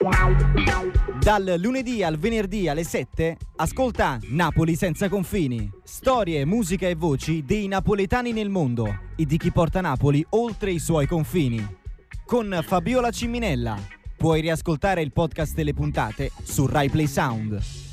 Dal lunedì al venerdì alle 7 ascolta Napoli senza confini. Storie, musica e voci dei napoletani nel mondo e di chi porta Napoli oltre i suoi confini. Con Fabiola Ciminella. Puoi riascoltare il podcast e le puntate su Rai Play Sound.